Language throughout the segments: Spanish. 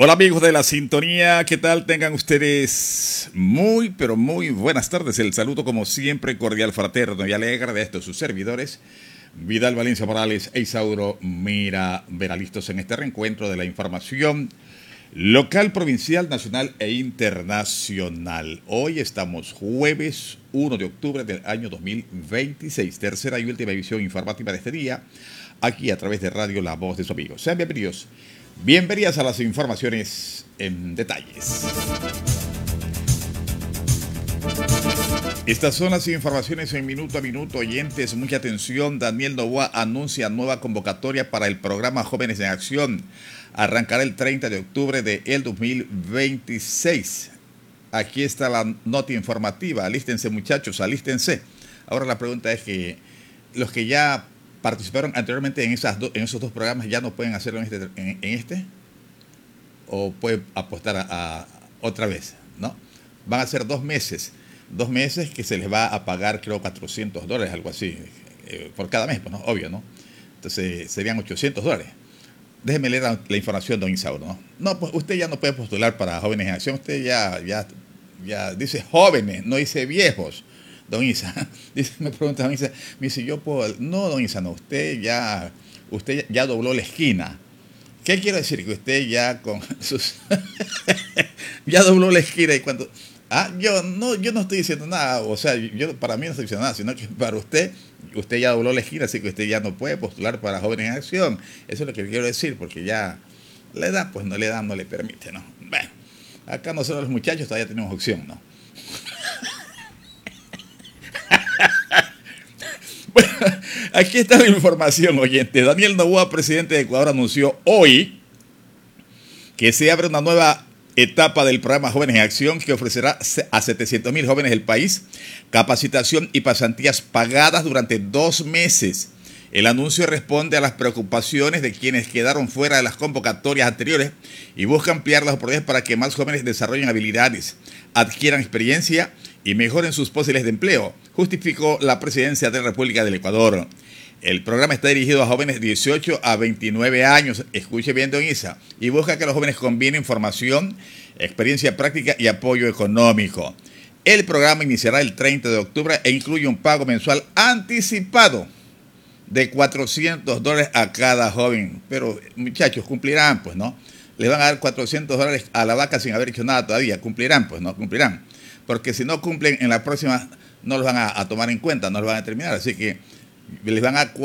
Hola amigos de la sintonía, ¿qué tal? Tengan ustedes muy, pero muy buenas tardes. El saludo como siempre cordial, fraterno y alegre de estos sus servidores, Vidal Valencia Morales e Isauro Mira Veralistos en este reencuentro de la información local, provincial, nacional e internacional. Hoy estamos jueves 1 de octubre del año 2026, tercera y última edición informativa de este día, aquí a través de Radio La Voz de su amigo. Sean bienvenidos. Bienvenidas a las informaciones en detalles. Estas son las informaciones en minuto a minuto, oyentes. Mucha atención. Daniel Noboa anuncia nueva convocatoria para el programa Jóvenes en Acción. Arrancará el 30 de octubre del 2026. Aquí está la nota informativa. Alístense, muchachos, alístense. Ahora la pregunta es que los que ya participaron anteriormente en esos dos programas ya no pueden hacerlo en este o pueden apostar a otra vez, ¿no? Van a ser 2 meses que se les va a pagar, creo, $400, algo así, por cada mes, pues, ¿no? Obvio, ¿no? Entonces serían $800. Déjeme leer la información, don Isauro, ¿no? No, pues usted ya no puede postular para Jóvenes en Acción, usted ya dice jóvenes, no dice viejos. Don Isa, me pregunta don Isa, me dice, yo puedo. No, don Isa, no, usted ya dobló la esquina. ¿Qué quiero decir? Que usted ya con sus ya dobló la esquina y cuando. Yo no estoy diciendo nada, o sea, para mí no estoy diciendo nada, sino que para usted ya dobló la esquina, así que usted ya no puede postular para Jóvenes en Acción. Eso es lo que quiero decir, porque ya la edad, pues no le permite, ¿no? Bueno, acá nosotros los muchachos todavía tenemos opción, ¿no? Bueno, aquí está la información, oyente. Daniel Noboa, presidente de Ecuador, anunció hoy que se abre una nueva etapa del programa Jóvenes en Acción que ofrecerá a 700,000 jóvenes del país capacitación y pasantías pagadas durante 2 meses. El anuncio responde a las preocupaciones de quienes quedaron fuera de las convocatorias anteriores y busca ampliar las oportunidades para que más jóvenes desarrollen habilidades, adquieran experiencia y mejoren sus posibilidades de empleo, justificó la Presidencia de la República del Ecuador. El programa está dirigido a jóvenes de 18 a 29 años, escuche bien, don Isa, y busca que los jóvenes combinen formación, experiencia práctica y apoyo económico. El programa iniciará el 30 de octubre e incluye un pago mensual anticipado de $400 a cada joven. Pero, muchachos, cumplirán, pues, ¿no? Les van a dar $400 a la vaca sin haber hecho nada todavía. Cumplirán, pues, ¿no? Cumplirán. Porque si no cumplen, en la próxima no los van a tomar en cuenta, no los van a terminar. Así que les van a dar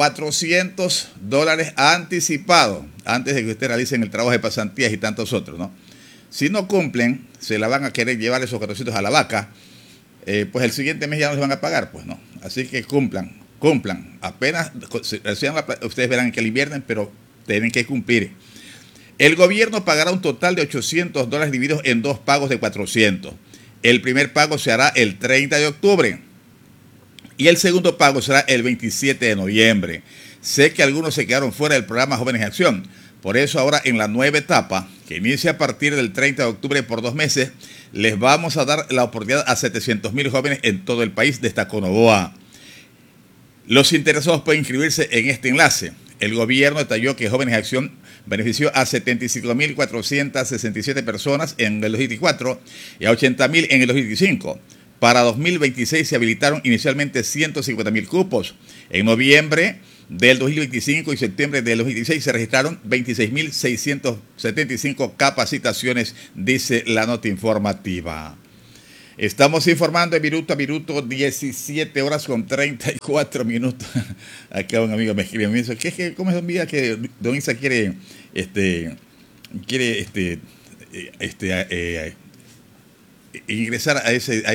$400 anticipados antes de que ustedes realicen el trabajo de pasantías y tantos otros, ¿no? Si no cumplen, se la van a querer llevar esos 400 a la vaca, pues el siguiente mes ya no les van a pagar, pues, ¿no? Así que cumplan. Apenas ustedes verán que le invierten, pero tienen que cumplir. El gobierno pagará un total de $800 divididos en 2 pagos de 400. El primer pago se hará el 30 de octubre y el segundo pago será el 27 de noviembre. Sé que algunos se quedaron fuera del programa Jóvenes en Acción. Por eso ahora en la nueva etapa, que inicia a partir del 30 de octubre por 2 meses, les vamos a dar la oportunidad a 700,000 jóvenes en todo el país, destacó Noboa. Los interesados pueden inscribirse en este enlace. El gobierno detalló que Jóvenes en Acción benefició a 75,467 personas en el 2024 y a 80,000 en el 2025. Para 2026 se habilitaron inicialmente 150,000 cupos. En noviembre del 2025 y septiembre del 2016 se registraron 26,675 capacitaciones, dice la nota informativa. Estamos informando en minuto a minuto, 17 horas con 34 minutos. Acá un amigo me escribe, me dice, ¿cómo es un día que don Isa quiere ingresar a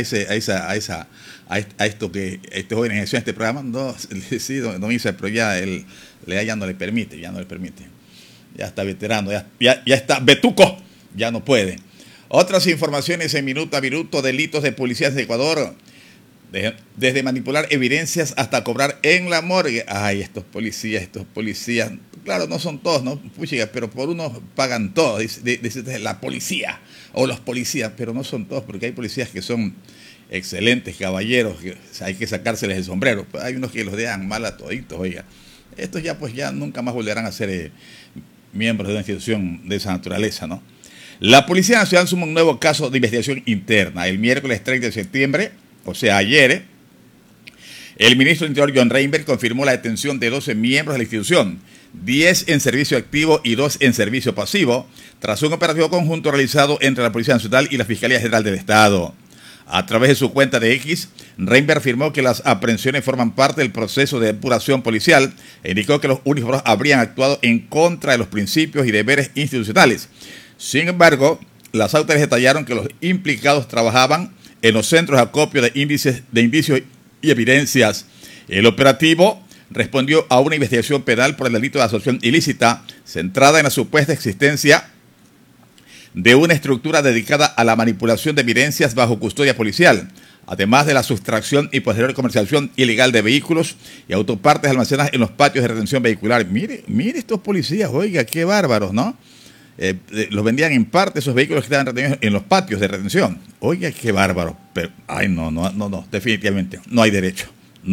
esto que este joven en acción, este programa? No, sí, don Isa, pero ya ya no le permite. Ya está veterano, ya está vetuco, ya no puede. Otras informaciones en minuto a minuto, delitos de policías de Ecuador, desde manipular evidencias hasta cobrar en la morgue. Ay, estos policías, claro, no son todos, ¿no? Puchiga, pero por uno pagan todos, dice la policía o los policías, pero no son todos, porque hay policías que son excelentes caballeros, que hay que sacárseles el sombrero. Pues hay unos que los dejan mal a toditos, oiga. Estos ya nunca más volverán a ser miembros de una institución de esa naturaleza, ¿no? La Policía Nacional suma un nuevo caso de investigación interna. El miércoles 30 de septiembre, o sea, ayer, el ministro del Interior, John Reinberg, confirmó la detención de 12 miembros de la institución, 10 en servicio activo y 2 en servicio pasivo, tras un operativo conjunto realizado entre la Policía Nacional y la Fiscalía General del Estado. A través de su cuenta de X, Reinberg afirmó que las aprehensiones forman parte del proceso de depuración policial e indicó que los uniformados habrían actuado en contra de los principios y deberes institucionales. Sin embargo, las autoridades detallaron que los implicados trabajaban en los centros de acopio de indicios y evidencias. El operativo respondió a una investigación penal por el delito de asociación ilícita centrada en la supuesta existencia de una estructura dedicada a la manipulación de evidencias bajo custodia policial, además de la sustracción y posterior comercialización ilegal de vehículos y autopartes almacenadas en los patios de retención vehicular. Mire estos policías, oiga, qué bárbaros, ¿no? Los vendían en parte esos vehículos que estaban retenidos en los patios de retención. Oiga, qué bárbaro. Pero, no, definitivamente, no hay derecho.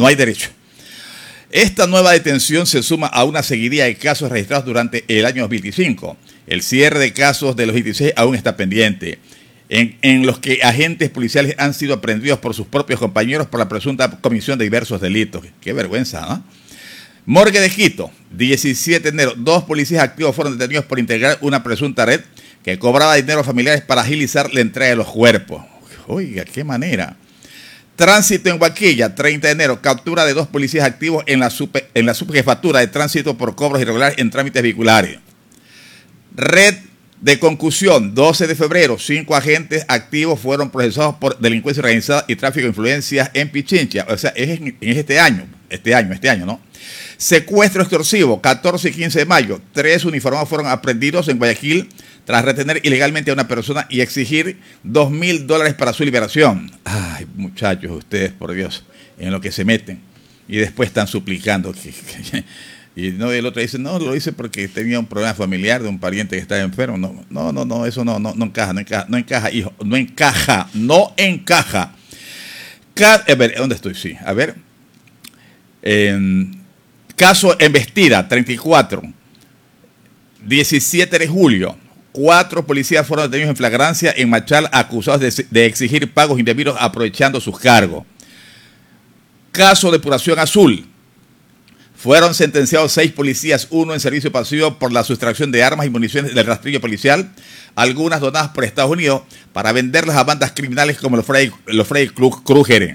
Esta nueva detención se suma a una seguidilla de casos registrados durante el año 2025. El cierre de casos de los 26 aún está pendiente, en los que agentes policiales han sido aprehendidos por sus propios compañeros por la presunta comisión de diversos delitos. Qué vergüenza, ¿no? Morgue de Quito, 17 de enero. 2 policías activos fueron detenidos por integrar una presunta red que cobraba dinero a familiares para agilizar la entrega de los cuerpos. Oiga, qué manera. Tránsito en Huaquilla, 30 de enero. Captura de 2 policías activos en la subjefatura de tránsito por cobros irregulares en trámites vehiculares. Red de concusión, 12 de febrero. 5 agentes activos fueron procesados por delincuencia organizada y tráfico de influencias en Pichincha. O sea, es este año, ¿no? Secuestro extorsivo, 14 y 15 de mayo. 3 uniformados fueron aprendidos en Guayaquil tras retener ilegalmente a una persona y exigir $2.000 para su liberación. Ay, muchachos, ustedes, por Dios, en lo que se meten. Y después están suplicando. Y no, el otro dice, no, lo hice porque tenía un problema familiar de un pariente que estaba enfermo. No, eso no encaja, hijo, no encaja. A ver, ¿dónde estoy? Sí, a ver. Caso Embestida, 34. 17 de julio. 4 policías fueron detenidos en flagrancia en Machal acusados de exigir pagos indebidos aprovechando sus cargos. Caso Depuración Azul. Fueron sentenciados 6 policías, 1 en servicio pasivo por la sustracción de armas y municiones del rastrillo policial, algunas donadas por Estados Unidos para venderlas a bandas criminales como los Freddy Krueger.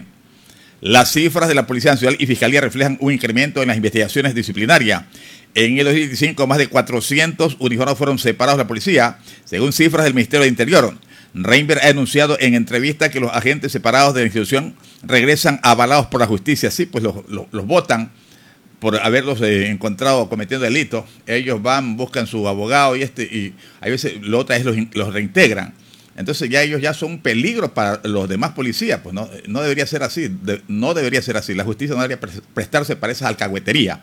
Las cifras de la Policía Nacional y Fiscalía reflejan un incremento en las investigaciones disciplinarias. En el 2025, más de 400 uniformados fueron separados de la policía, según cifras del Ministerio del Interior. Reinberg ha anunciado en entrevista que los agentes separados de la institución regresan avalados por la justicia. Sí, pues los votan por haberlos encontrado cometiendo delitos. Ellos van, buscan su abogado y a veces lo otra es los reintegran. Entonces ya ellos ya son un peligro para los demás policías. Pues no debería ser así. No debería ser así. La justicia no debería prestarse para esa alcahuetería.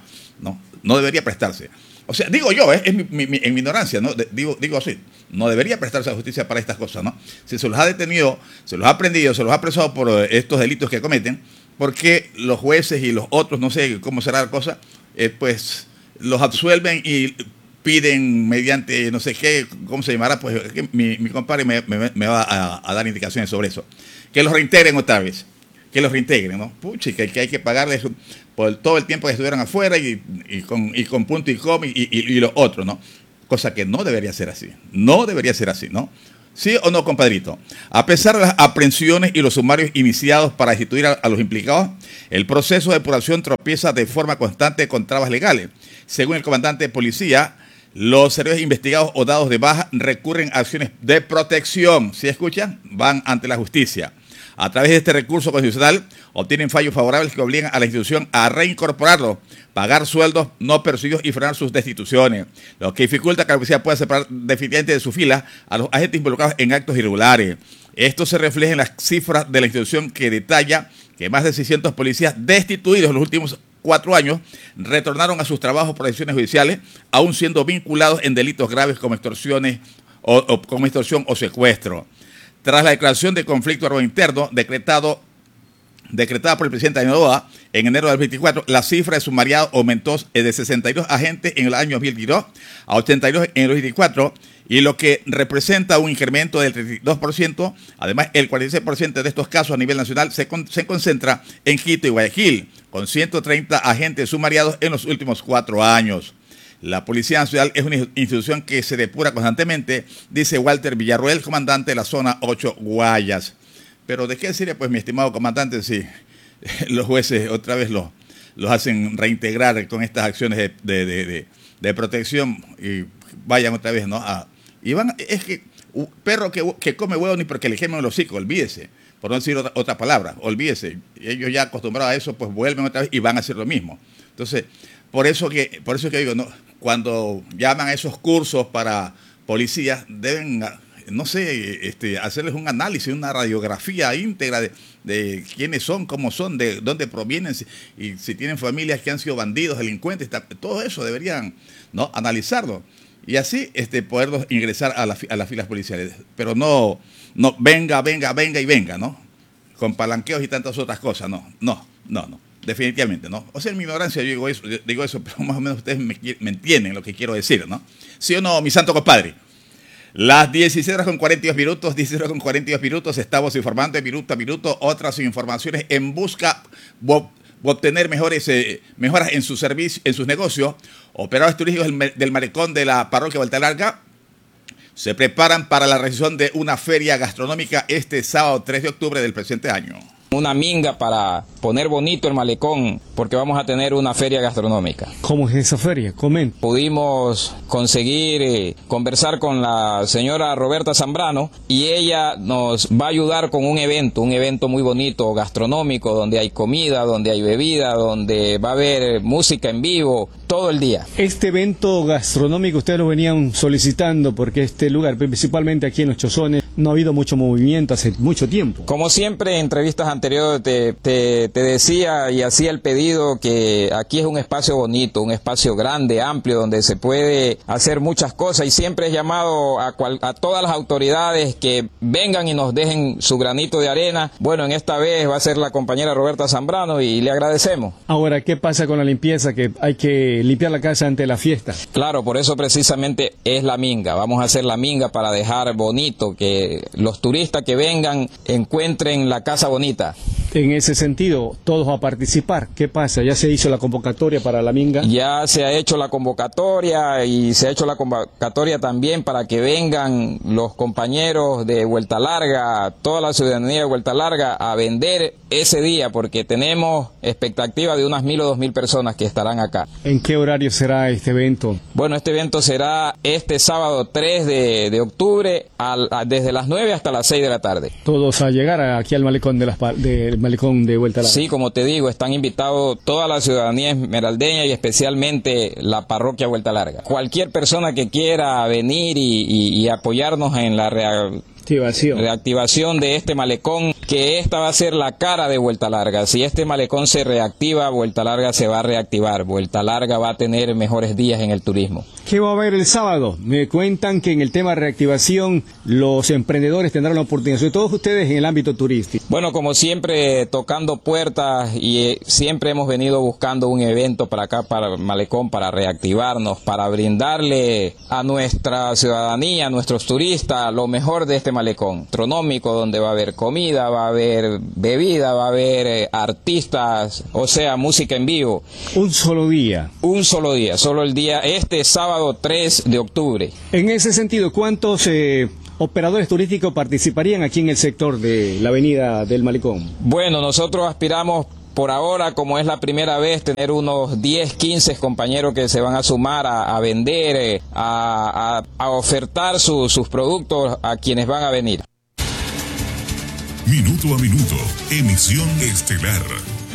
No debería prestarse. O sea, digo yo, en mi ignorancia, ¿no? Digo así. No debería prestarse a la justicia para estas cosas, ¿no? Si se los ha detenido, se los ha prendido, se los ha apresado por estos delitos que cometen, ¿por qué los jueces y los otros, no sé cómo será la cosa, pues los absuelven y piden mediante no sé qué, cómo se llamará? Pues mi compadre me va a dar indicaciones sobre eso. Que los reintegren otra vez. Que los reintegren, ¿no? Pucha, que hay que pagarles por todo el tiempo que estuvieron afuera y con punto y coma y lo otro, ¿no? Cosa que no debería ser así. No debería ser así, ¿no? ¿Sí o no, compadrito? A pesar de las aprehensiones y los sumarios iniciados para destituir a los implicados, el proceso de depuración tropieza de forma constante con trabas legales. Según el comandante de policía, los servicios investigados o dados de baja recurren a acciones de protección. ¿Sí escuchan? Van ante la justicia. A través de este recurso constitucional obtienen fallos favorables que obligan a la institución a reincorporarlo, pagar sueldos no percibidos y frenar sus destituciones, lo que dificulta que la policía pueda separar definitivamente de su fila a los agentes involucrados en actos irregulares. Esto se refleja en las cifras de la institución que detalla que más de 600 policías destituidos en los últimos 4 años retornaron a sus trabajos por decisiones judiciales, aún siendo vinculados en delitos graves como extorsión o secuestro. Tras la declaración de conflicto armado interno decretada por el presidente Daniel Noboa en enero del 2024, la cifra de sumariado aumentó de 62 agentes en el año 2022 a 82 en el 2024 y lo que representa un incremento del 32%. Además, el 46% de estos casos a nivel nacional se concentra en Quito y Guayaquil, con 130 agentes sumariados en los últimos 4 años. La Policía Nacional es una institución que se depura constantemente, dice Walter Villarroel, comandante de la zona 8 Guayas. Pero ¿de qué sirve, pues, mi estimado comandante, si los jueces otra vez los hacen reintegrar con estas acciones de protección y vayan otra vez, ¿no? Es que un perro que come huevo ni porque le quemen el hocico, olvídese, por no decir otra palabra, olvídese. Ellos ya acostumbrados a eso, pues vuelven otra vez y van a hacer lo mismo. Entonces, por eso que digo, ¿no? Cuando llaman a esos cursos para policías, deben, no sé, hacerles un análisis, una radiografía íntegra de quiénes son, cómo son, de dónde provienen, y si tienen familias que han sido bandidos, delincuentes, todo eso deberían, ¿no?, analizarlo. Y así poderlos ingresar a las filas policiales. Pero no venga, ¿no? Con palanqueos y tantas otras cosas. No. Definitivamente, ¿no? O sea, en mi ignorancia yo digo eso, pero más o menos ustedes me entienden lo que quiero decir, ¿no? ¿Sí o no, mi santo compadre? Las 16:42 minutos, estamos informando de minuto a minuto otras informaciones en busca de obtener mejoras en sus servicios, en sus negocios. Operadores turísticos del malecón de la parroquia Vuelta Larga se preparan para la realización de una feria gastronómica este sábado 3 de octubre del presente año. Una minga para poner bonito el malecón, porque vamos a tener una feria gastronómica. ¿Cómo es esa feria? Comenta. Pudimos conseguir conversar con la señora Roberta Zambrano y ella nos va a ayudar con un evento muy bonito gastronómico, donde hay comida, donde hay bebida, donde va a haber música en vivo todo el día. Este evento gastronómico ustedes lo venían solicitando porque este lugar, principalmente aquí en Los Chozones, no ha habido mucho movimiento hace mucho tiempo. Como siempre, en entrevistas anteriores te decía y hacía el pedido que aquí es un espacio bonito, un espacio grande, amplio, donde se puede hacer muchas cosas, y siempre he llamado a todas las autoridades que vengan y nos dejen su granito de arena. Bueno, en esta vez va a ser la compañera Roberta Zambrano y le agradecemos. Ahora, ¿qué pasa con la limpieza? Que hay que limpiar la casa antes de la fiesta. Claro, por eso precisamente es la minga. Vamos a hacer la minga para dejar bonito, que los turistas que vengan encuentren la casa bonita. En ese sentido, todos a participar. ¿Qué pasa? ¿Ya se hizo la convocatoria para la minga? Ya se ha hecho la convocatoria, y se ha hecho la convocatoria también para que vengan los compañeros de Vuelta Larga, toda la ciudadanía de Vuelta Larga, a vender ese día, porque tenemos expectativa de unas 1.000 o 2.000 personas que estarán acá. ¿En qué horario será este evento? Bueno, este evento será este sábado 3 de octubre, desde las 9 hasta las 6 de la tarde. Todos a llegar aquí al malecón del malecón de Vuelta Larga. Sí, como te digo, están invitados toda la ciudadanía esmeraldeña y especialmente la parroquia Vuelta Larga. Cualquier persona que quiera venir y apoyarnos en la reactivación de este malecón, que esta va a ser la cara de Vuelta Larga. Si este malecón se reactiva, Vuelta Larga se va a reactivar. Vuelta Larga va a tener mejores días en el turismo. ¿Qué va a haber el sábado? Me cuentan que en el tema de reactivación los emprendedores tendrán la oportunidad, sobre todo ustedes en el ámbito turístico. Bueno, como siempre, tocando puertas, y siempre hemos venido buscando un evento para acá, para el malecón, para reactivarnos, para brindarle a nuestra ciudadanía, a nuestros turistas, lo mejor de este malecón gastronómico, donde va a haber comida, va a haber bebida, va a haber artistas, o sea, música en vivo. Un solo día, solo el día, este sábado 3 de octubre. En ese sentido, ¿cuántos operadores turísticos participarían aquí en el sector de la avenida del Malecón? Bueno, nosotros aspiramos, por ahora, como es la primera vez, tener unos 10, 15 compañeros que se van a sumar a vender, a ofertar sus productos a quienes van a venir. Minuto a minuto, emisión estelar.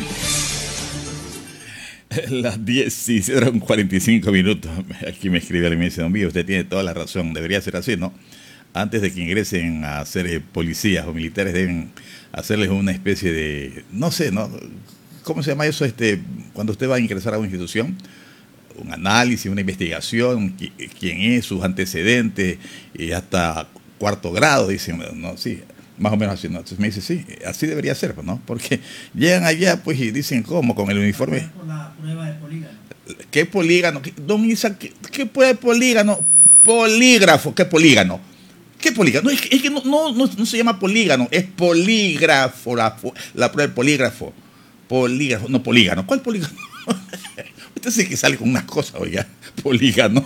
Las 10:45 minutos. Aquí me escribe y me dice: don Vío, usted tiene toda la razón, debería ser así, ¿no? Antes de que ingresen a ser policías o militares, deben hacerles una especie de, no sé, ¿no? ¿Cómo se llama eso? Cuando usted va a ingresar a una institución, un análisis, una investigación, quién es, sus antecedentes, y hasta cuarto grado, dicen, ¿no? Sí, más o menos así, ¿no? Entonces me dice, sí, así debería ser, ¿no? Porque llegan allá, pues, y dicen, ¿cómo? Con el uniforme. Por la prueba de polígono. ¿Qué polígono? Don Isa, ¿qué puede polígono? polígrafo. ¿Qué polígano? ¿Qué polígrafo? No, es que no se llama polígano, es polígrafo. La prueba del polígrafo. Polígrafo, no polígano. ¿Cuál polígano? Usted sí que sale con unas cosas, oiga. Polígano.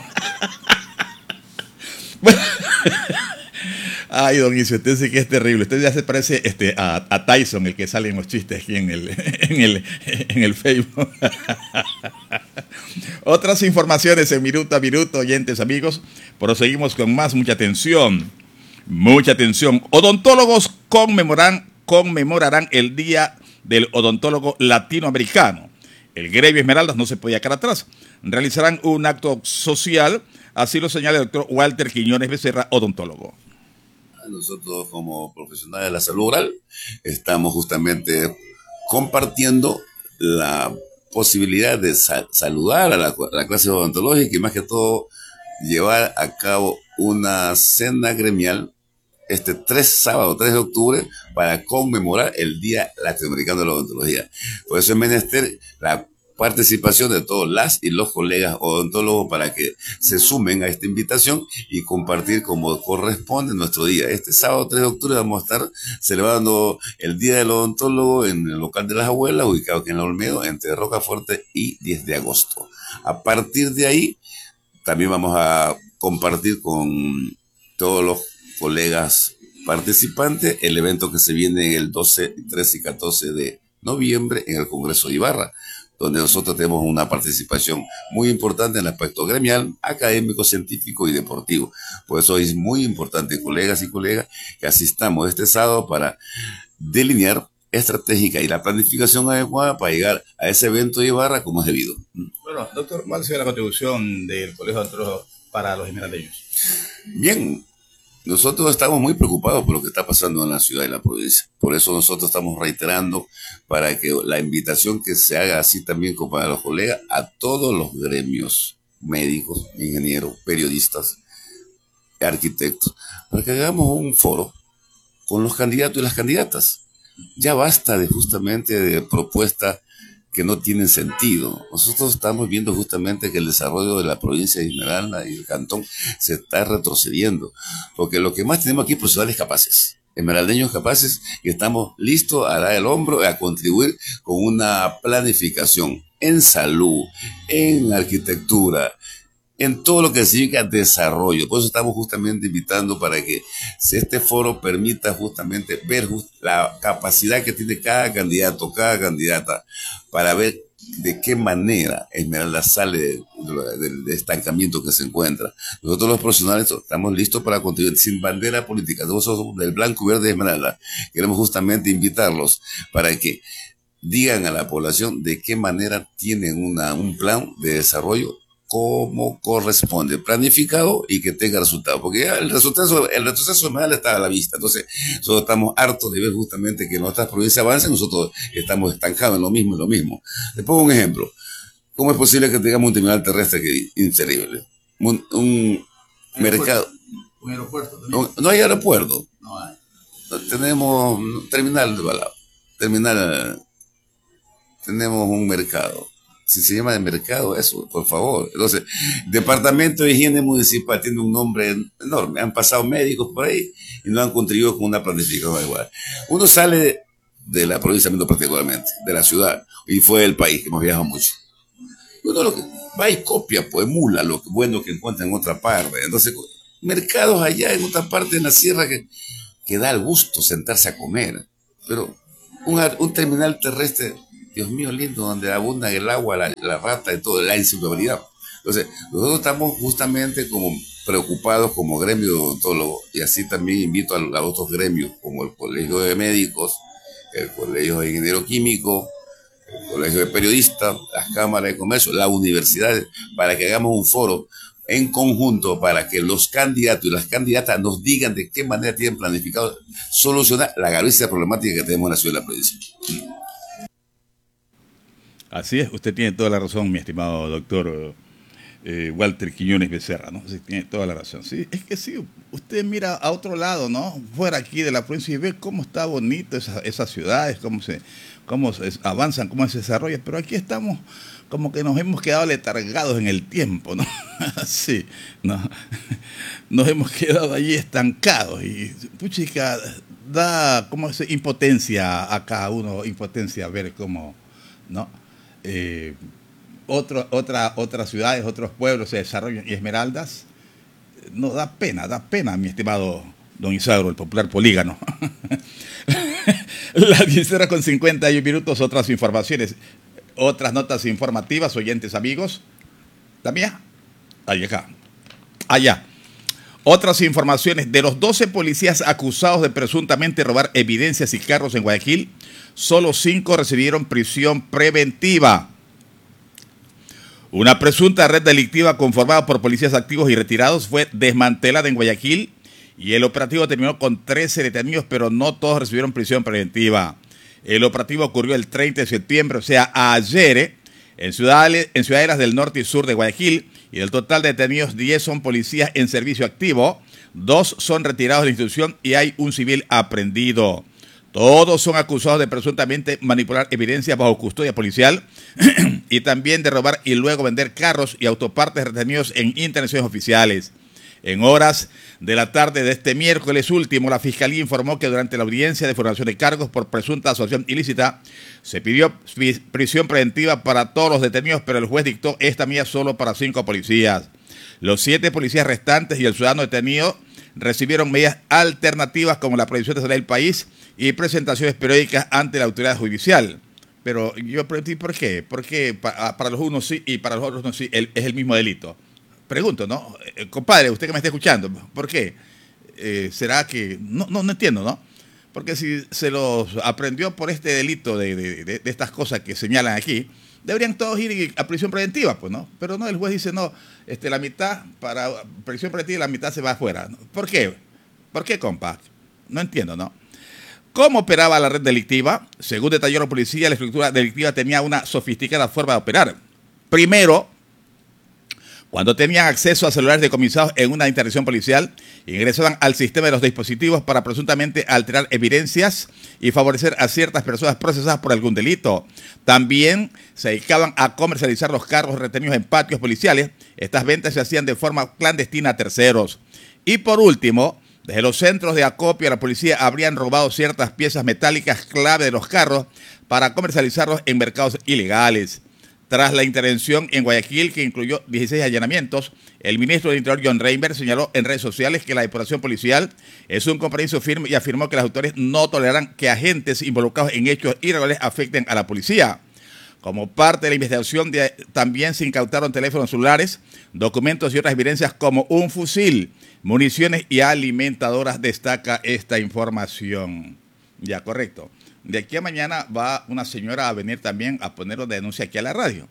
Bueno. Ay, don Icio, usted sí que es terrible. Usted ya se parece a Tyson, el que sale en los chistes aquí en el Facebook. Otras informaciones en minuto a minuto, oyentes, amigos. Proseguimos con más. Mucha atención. Mucha atención. Odontólogos conmemorarán el Día del Odontólogo Latinoamericano. El gremio Esmeraldas no se podía quedar atrás. Realizarán un acto social, así lo señala el doctor Walter Quiñones Becerra, odontólogo. Nosotros como profesionales de la salud oral estamos justamente compartiendo la posibilidad de saludar a la clase odontológica y más que todo llevar a cabo una cena gremial sábado 3 de octubre para conmemorar el Día Latinoamericano de la Odontología. Por eso es menester la participación de todos las y los colegas odontólogos para que se sumen a esta invitación y compartir como corresponde nuestro día. Este sábado 3 de octubre vamos a estar celebrando el Día del Odontólogo en el local de las abuelas, ubicado aquí en la Olmedo, entre Rocafuerte y 10 de agosto. A partir de ahí, también vamos a compartir con todos los colegas participantes el evento que se viene el 12, 13 y 14 de noviembre en el Congreso de Ibarra, donde nosotros tenemos una participación muy importante en el aspecto gremial, académico, científico y deportivo. Por eso es muy importante, colegas y colegas, que asistamos este sábado para delinear estratégica y la planificación adecuada para llegar a ese evento de Ibarra como es debido. Bueno, doctor, ¿cuál sería la contribución del Colegio de Odontólogos para los esmeraldeños? Bien, nosotros estamos muy preocupados por lo que está pasando en la ciudad y la provincia. Por eso nosotros estamos reiterando para que la invitación que se haga así también como para los colegas a todos los gremios, médicos, ingenieros, periodistas, arquitectos, para que hagamos un foro con los candidatos y las candidatas. Ya basta de propuestas que no tienen sentido. Nosotros estamos viendo justamente que el desarrollo de la provincia de Esmeralda y el cantón se está retrocediendo, porque lo que más tenemos aquí es profesionales capaces, esmeraldeños capaces, que estamos listos a dar el hombro y a contribuir con una planificación en salud, en arquitectura, en todo lo que significa desarrollo. Por eso estamos justamente invitando para que este foro permita justamente ver la capacidad que tiene cada candidato, cada candidata, para ver de qué manera Esmeralda sale del estancamiento que se encuentra. Nosotros los profesionales estamos listos para contribuir sin bandera política. Nosotros somos del blanco y verde de Esmeralda. Queremos justamente invitarlos para que digan a la población de qué manera tienen un plan de desarrollo como corresponde, planificado y que tenga resultados, porque ya el retroceso Esmeralda está a la vista. Entonces nosotros estamos hartos de ver justamente que nuestras provincias avancen, nosotros estamos estancados en lo mismo. Les pongo un ejemplo. ¿Cómo es posible que tengamos un terminal terrestre que es inserible? Un mercado. ¿Un aeropuerto también? No hay aeropuerto. No hay. Tenemos un terminal de balado. Tenemos un mercado. Si se llama de mercado, eso, por favor. Entonces, Departamento de Higiene Municipal tiene un nombre enorme. Han pasado médicos por ahí y no han contribuido con una planificación igual. Uno sale de la provincia, particularmente, de la ciudad, y fue del país, que hemos viajado mucho. Uno lo que va y copia, pues emula lo bueno que encuentra en otra parte. Entonces, mercados allá en otra parte de la sierra que da el gusto sentarse a comer. Pero un terminal terrestre, Dios mío lindo, donde abunda el agua, la rata y todo, la insalubridad. Entonces, nosotros estamos justamente como preocupados como gremio de odontólogos, y así también invito a otros gremios, como el Colegio de Médicos, el Colegio de Ingeniero Químico, el Colegio de Periodistas, las cámaras de comercio, las universidades, para que hagamos un foro en conjunto para que los candidatos y las candidatas nos digan de qué manera tienen planificado solucionar la gravísima problemática que tenemos en la ciudad de la provincia. Así es, usted tiene toda la razón, mi estimado doctor Walter Quiñones Becerra, ¿no? Sí, tiene toda la razón. Sí, es que sí, usted mira a otro lado, ¿no? Fuera aquí de la provincia y ve cómo está bonito esas ciudades, cómo avanzan, cómo se desarrollan, pero aquí estamos como que nos hemos quedado letargados en el tiempo, ¿no? Sí, ¿no? Nos hemos quedado allí estancados y, puchica, da como impotencia a cada uno, impotencia ver cómo, ¿no? Otras ciudades, otros pueblos se desarrollan y Esmeraldas, no, da pena, mi estimado don Isauro, el popular polígano. Las 10:51, otras informaciones, otras notas informativas, oyentes amigos. ¿La mía? Allá. Otras informaciones, de los 12 policías acusados de presuntamente robar evidencias y carros en Guayaquil, solo 5 recibieron prisión preventiva. Una presunta red delictiva conformada por policías activos y retirados fue desmantelada en Guayaquil y el operativo terminó con 13 detenidos, pero no todos recibieron prisión preventiva. El operativo ocurrió el 30 de septiembre, o sea, ayer, en ciudadelas del norte y sur de Guayaquil, y del total de detenidos, 10 son policías en servicio activo, 2 son retirados de la institución y hay un civil aprehendido. Todos son acusados de presuntamente manipular evidencias bajo custodia policial y también de robar y luego vender carros y autopartes retenidos en internaciones oficiales. En horas de la tarde de este miércoles último, la Fiscalía informó que durante la audiencia de formación de cargos por presunta asociación ilícita, se pidió prisión preventiva para todos los detenidos, pero el juez dictó esta medida solo para 5 policías. Los 7 policías restantes y el ciudadano detenido recibieron medidas alternativas como la prohibición de salir del país y presentaciones periódicas ante la autoridad judicial. Pero yo pregunté, ¿por qué? Porque para los unos sí y para los otros no sí, es el mismo delito. Pregunto, ¿no? Compadre, usted que me está escuchando, ¿por qué? ¿Será que...? No entiendo, ¿no? Porque si se los aprendió por este delito de estas cosas que señalan aquí, deberían todos ir a prisión preventiva, pues, ¿no? Pero no, el juez dice, no, la mitad para prisión preventiva y la mitad se va afuera. ¿Por qué? ¿Por qué, compa? No entiendo, ¿no? ¿Cómo operaba la red delictiva? Según detalló la policía, la estructura delictiva tenía una sofisticada forma de operar. Primero, cuando tenían acceso a celulares decomisados en una intervención policial, ingresaban al sistema de los dispositivos para presuntamente alterar evidencias y favorecer a ciertas personas procesadas por algún delito. También se dedicaban a comercializar los carros retenidos en patios policiales. Estas ventas se hacían de forma clandestina a terceros. Y por último, desde los centros de acopio, la policía habrían robado ciertas piezas metálicas clave de los carros para comercializarlos en mercados ilegales. Tras la intervención en Guayaquil, que incluyó 16 allanamientos, el ministro del Interior, John Reinberg, señaló en redes sociales que la depuración policial es un compromiso firme y afirmó que las autoridades no tolerarán que agentes involucrados en hechos irregulares afecten a la policía. Como parte de la investigación, también se incautaron teléfonos celulares, documentos y otras evidencias como un fusil, municiones y alimentadoras, destaca esta información. Ya, correcto. De aquí a mañana va una señora a venir también a poner una denuncia aquí a la radio.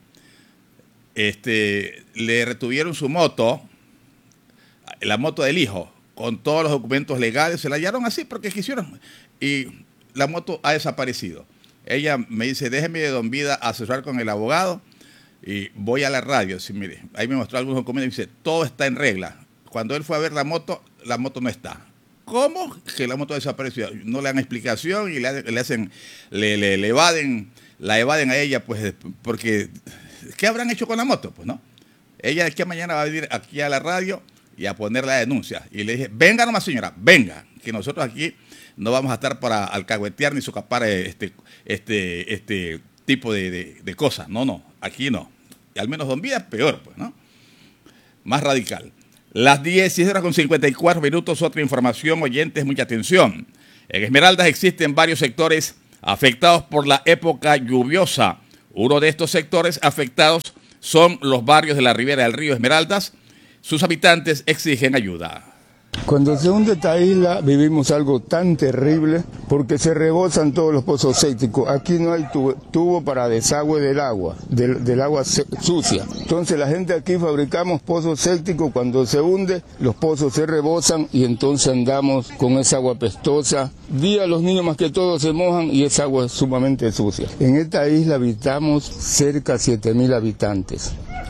Le retuvieron su moto, la moto del hijo, con todos los documentos legales, se la hallaron así porque quisieron. Y la moto ha desaparecido. Ella me dice, déjeme de don Vida asesorar con el abogado y voy a la radio. Sí, mire, ahí me mostró algunos documentos y dice, todo está en regla. Cuando él fue a ver la moto no está. ¿Cómo? Que la moto desapareció. No le dan explicación y le evaden a ella, pues, porque ¿qué habrán hecho con la moto? Pues no. Ella de aquí a mañana va a venir aquí a la radio y a poner la denuncia. Y le dije, venga nomás señora, venga, que nosotros aquí no vamos a estar para alcahuetear ni socapar este tipo de cosas. No, aquí no. Y al menos don Vida peor, pues, ¿no? Más radical. Las 10:54, otra información, oyentes, mucha atención. En Esmeraldas existen varios sectores afectados por la época lluviosa. Uno de estos sectores afectados son los barrios de la ribera del río Esmeraldas. Sus habitantes exigen ayuda. Cuando se hunde esta isla vivimos algo tan terrible porque se rebosan todos los pozos sépticos. Aquí no hay tubo para desagüe del agua sucia. Entonces la gente aquí fabricamos pozos sépticos, cuando se hunde los pozos se rebosan y entonces andamos con esa agua pestosa. Día los niños más que todo se mojan y esa agua es sumamente sucia. En esta isla habitamos cerca de 7.000 habitantes.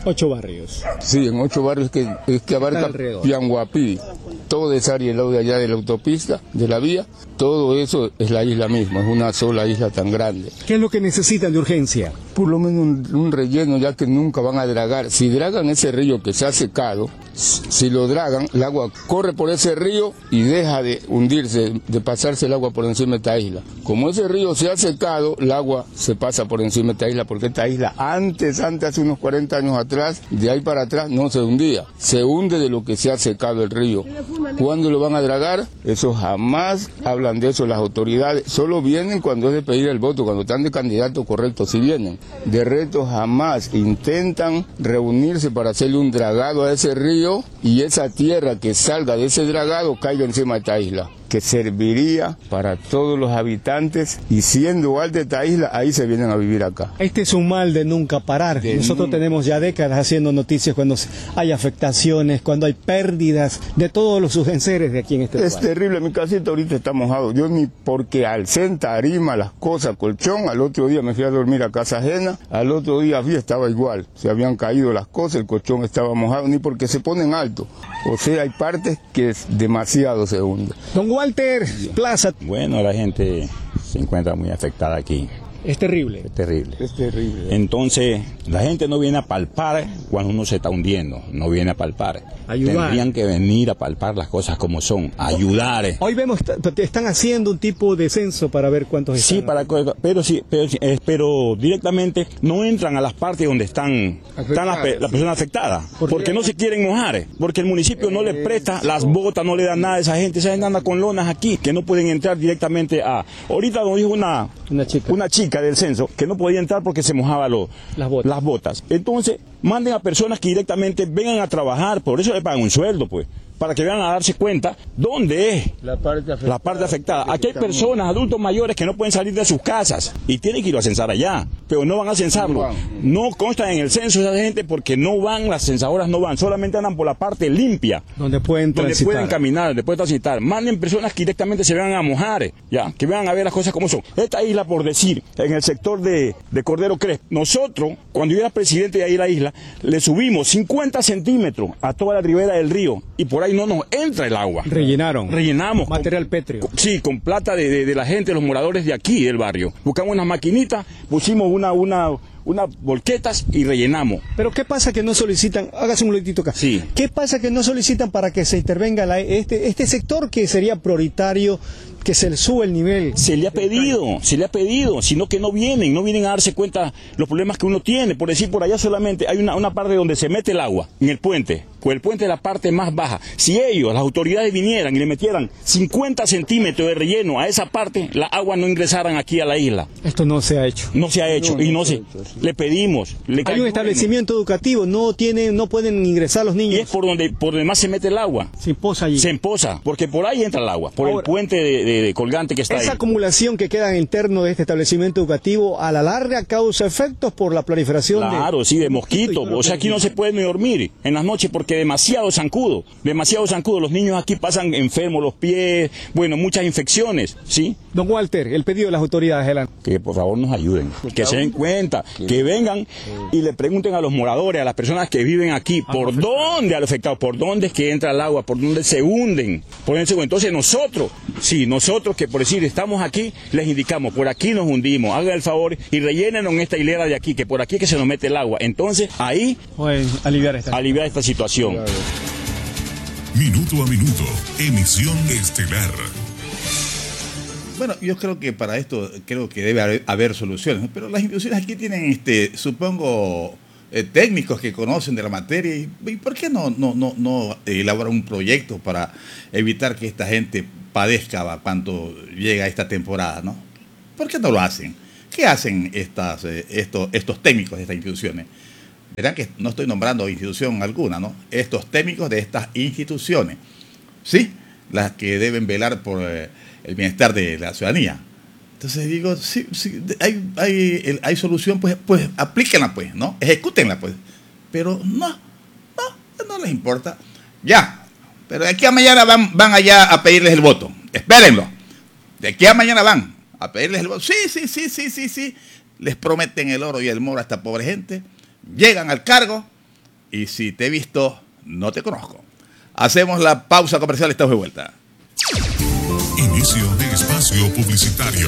8 barrios. Sí, en 8 barrios que abarca Pianguapí, toda esa área del lado de allá de la autopista, de la vía, todo eso es la isla misma, es una sola isla tan grande. ¿Qué es lo que necesitan de urgencia? Por lo menos un relleno, ya que nunca van a dragar. Si dragan ese río que se ha secado, si lo dragan, el agua corre por ese río y deja de hundirse, de pasarse el agua por encima de esta isla. Como ese río se ha secado, el agua se pasa por encima de esta isla, porque esta isla antes, hace unos 40 años atrás, de ahí para atrás, no se hundía. Se hunde de lo que se ha secado el río. ¿Cuándo lo van a dragar? Eso jamás hablan de eso las autoridades. Solo vienen cuando es de pedir el voto, cuando están de candidato correcto, sí vienen. De reto jamás intentan reunirse para hacerle un dragado a ese río y esa tierra que salga de ese dragado caiga encima de esta isla, que serviría para todos los habitantes, y siendo alta esta isla, ahí se vienen a vivir acá. Este es un mal de nunca parar. Nosotros tenemos ya décadas haciendo noticias cuando hay afectaciones, cuando hay pérdidas de todos los enseres de aquí en este lugar. Es terrible, mi casita ahorita está mojado. Yo ni porque alcé tarima, las cosas, colchón, al otro día me fui a dormir a casa ajena, al otro día estaba igual. Se habían caído las cosas, el colchón estaba mojado, ni porque se ponen alto. O sea, hay partes que demasiado se hunde. Don Walter Plaza. Bueno, la gente se encuentra muy afectada aquí. Es terrible. Es terrible. Es terrible. Entonces, la gente no viene a palpar cuando uno se está hundiendo, no viene a palpar. Ayudar. Tendrían que venir a palpar las cosas como son, ayudar. Hoy vemos que están haciendo un tipo de censo para ver cuántos están. Sí, pero directamente no entran a las partes donde están las personas afectadas, porque no se quieren mojar, porque el municipio no le presta las botas, no le da nada a esa gente anda con lonas aquí, que no pueden entrar directamente a... Ahorita nos dijo una chica del censo que no podía entrar porque se mojaba las botas. Entonces, manden a personas que directamente vengan a trabajar, por eso le pagan un sueldo, pues, para que vengan a darse cuenta dónde es la parte afectada. Aquí hay personas, adultos mayores, que no pueden salir de sus casas y tienen que ir a censar allá, pero no van a censarlo. No constan en el censo esa gente porque no van, las censadoras no van, solamente andan por la parte limpia, donde pueden caminar, donde pueden transitar. Manden personas que directamente se vengan a mojar, ya, que vengan a ver las cosas como son. Esta isla, por decir, en el sector de Cordero Crespo, nosotros, cuando yo era presidente de ahí la isla, le subimos 50 centímetros a toda la ribera del río y por ahí no nos entra el agua. Rellenamos. Material pétreo. Sí, con plata de la gente, los moradores de aquí del barrio. Buscamos unas maquinitas, pusimos unas volquetas y rellenamos. Pero ¿qué pasa que no solicitan? Hágase un momentito acá. Sí. ¿Qué pasa que no solicitan para que se intervenga este sector que sería prioritario, que se le sube el nivel? Se le ha pedido, sino que no vienen a darse cuenta los problemas que uno tiene. Por decir, por allá solamente hay una parte donde se mete el agua, en el puente, pues el puente es la parte más baja. Si ellos, las autoridades, vinieran y le metieran 50 centímetros de relleno a esa parte, la agua no ingresaran aquí a la isla. Esto no se ha hecho. Le pedimos. Hay un establecimiento educativo, no pueden ingresar los niños. Y es por donde más se mete el agua. Se empoza allí. Se empoza, porque por ahí entra el agua, por el puente de colgante que está ahí. Esa acumulación que queda interno de este establecimiento educativo, a la larga causa efectos por la proliferación de mosquitos. O sea, aquí no se puede ni dormir en las noches porque demasiado zancudo. Los niños aquí pasan enfermos los pies, muchas infecciones, ¿sí? Don Walter, el pedido de las autoridades, adelante. Que por favor nos ayuden, que se den cuenta, que vengan y le pregunten a los moradores, a las personas que viven aquí, por dónde han afectado, por dónde es que entra el agua, por dónde se hunden. Entonces nosotros que por decir estamos aquí, les indicamos, por aquí nos hundimos, hagan el favor y rellénenos en esta hilera de aquí, que por aquí es que se nos mete el agua. Entonces ahí aliviar esta situación. Minuto a minuto, emisión estelar. Bueno, yo creo que para esto debe haber soluciones, pero las instituciones aquí tienen, supongo, técnicos que conocen de la materia, y ¿por qué no elaboran un proyecto para evitar que esta gente padezca cuando llega esta temporada, ¿no? ¿Por qué no lo hacen? ¿Qué hacen estos técnicos de estas instituciones? Verán que no estoy nombrando institución alguna, ¿no? Estos técnicos de estas instituciones, ¿sí? Las que deben velar por el bienestar de la ciudadanía. Entonces digo, sí, hay solución, pues aplíquenla, pues, ¿no? Ejecútenla, pues. Pero no les importa. Ya, pero de aquí a mañana van allá a pedirles el voto. Espérenlo. De aquí a mañana van a pedirles el voto. Sí. Les prometen el oro y el moro a esta pobre gente. Llegan al cargo y si te he visto, no te conozco. Hacemos la pausa comercial y estamos de vuelta. Inicio de espacio publicitario.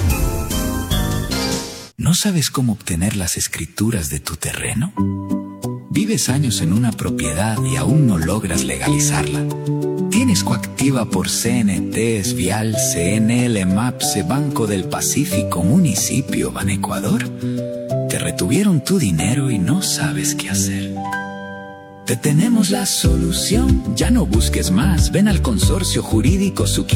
¿No sabes cómo obtener las escrituras de tu terreno? ¿Vives años en una propiedad y aún no logras legalizarla? ¿Tienes coactiva por CNT, Vial, CNL, MAPSE, Banco del Pacífico, Municipio, Banecuador? Te retuvieron tu dinero y no sabes qué hacer. Te tenemos la solución, ya no busques más, ven al Consorcio Jurídico Suquía.